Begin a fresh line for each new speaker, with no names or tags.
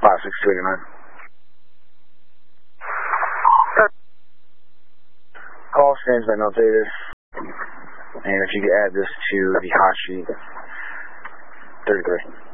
56289. Call stands by notated. And if you could add this to the hot sheet, 33.